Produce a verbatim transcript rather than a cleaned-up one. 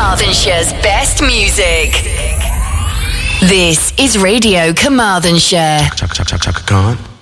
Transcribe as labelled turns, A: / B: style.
A: Carmarthanshire's best music. This is Radio Carmarthenshire.
B: Chaka, chaka, chaka, Khan.